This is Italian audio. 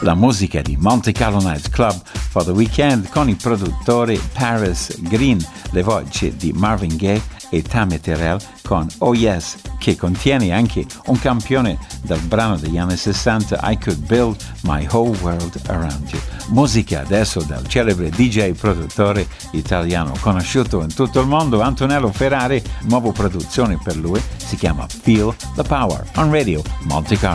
la musica di Monte Carlo Nights Club for the Weekend con i produttori Paris Green, le voci di Marvin Gaye e Tammy Terrell con Oh Yes, che contiene anche un campione del brano degli anni 60, I Could Build My Whole World Around You. Musica adesso del celebre DJ produttore italiano conosciuto in tutto il mondo, Antonello Ferrari, nuova produzione per lui, si chiama Feel the Power on Radio Monte Carlo.